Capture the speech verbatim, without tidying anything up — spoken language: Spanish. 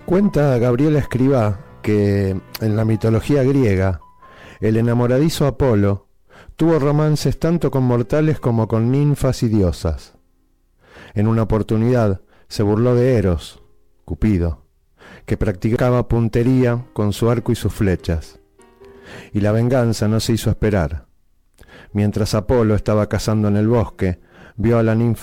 Cuenta Gabriela Escribá que en la mitología griega, el enamoradizo Apolo tuvo romances tanto con mortales como con ninfas y diosas. En una oportunidad se burló de Eros, Cupido, que practicaba puntería con su arco y sus flechas. Y la venganza no se hizo esperar. Mientras Apolo estaba cazando en el bosque, vio a la ninfa